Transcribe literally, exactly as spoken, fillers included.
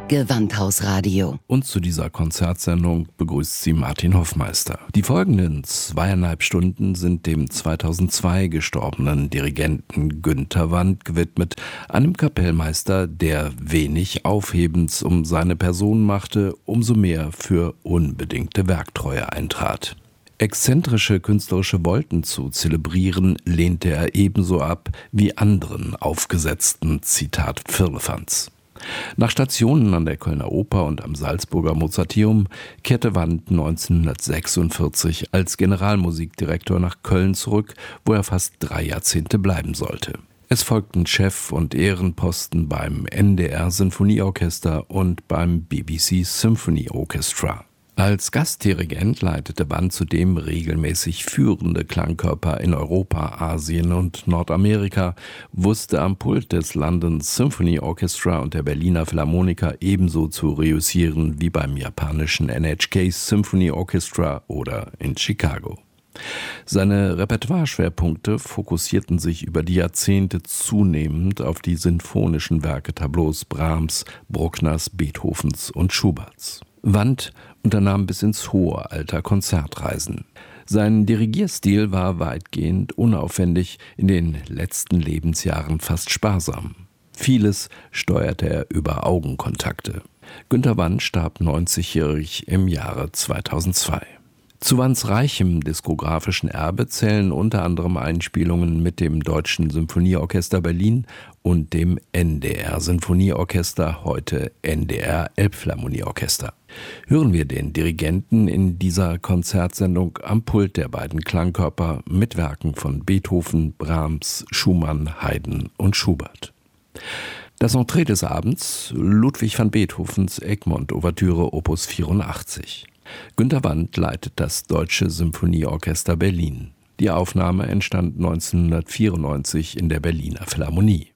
Gewandhausradio. Und zu dieser Konzertsendung begrüßt sie Martin Hoffmeister. Die folgenden zweieinhalb Stunden sind dem zweitausendzwei gestorbenen Dirigenten Günter Wandt gewidmet, einem Kapellmeister, der wenig Aufhebens um seine Person machte, umso mehr für unbedingte Werktreue eintrat. Exzentrische künstlerische Wolken zu zelebrieren, lehnte er ebenso ab wie anderen aufgesetzten, Zitat, Firlefanz. Nach Stationen an der Kölner Oper und am Salzburger Mozarteum kehrte Wandt neunzehnhundertsechsundvierzig als Generalmusikdirektor nach Köln zurück, wo er fast drei Jahrzehnte bleiben sollte. Es folgten Chef- und Ehrenposten beim N D R-Sinfonieorchester und beim B B C Symphony Orchestra. Als Gastdirigent leitete Wandt zudem regelmäßig führende Klangkörper in Europa, Asien und Nordamerika, wusste am Pult des London Symphony Orchestra und der Berliner Philharmoniker ebenso zu reüssieren wie beim japanischen N H K Symphony Orchestra oder in Chicago. Seine Repertoireschwerpunkte fokussierten sich über die Jahrzehnte zunehmend auf die sinfonischen Werke Tableaus Brahms, Bruckners, Beethovens und Schuberts. Wandt unternahm bis ins hohe Alter Konzertreisen. Sein Dirigierstil war weitgehend unaufwendig, in den letzten Lebensjahren fast sparsam. Vieles steuerte er über Augenkontakte. Günter Wandt starb neunzigjährig im Jahre zweitausendzwei. Zu Wandts reichem diskografischen Erbe zählen unter anderem Einspielungen mit dem Deutschen Symphonieorchester Berlin und dem N D R-Sinfonieorchester, heute N D R Elbphilharmonieorchester. Hören wir den Dirigenten in dieser Konzertsendung am Pult der beiden Klangkörper mit Werken von Beethoven, Brahms, Schumann, Haydn und Schubert. Das Entree des Abends: Ludwig van Beethovens Egmont-Ouvertüre Opus vierundachtzig. Günter Wandt leitet das Deutsche Symphonieorchester Berlin. Die Aufnahme entstand neunzehnhundertvierundneunzig in der Berliner Philharmonie.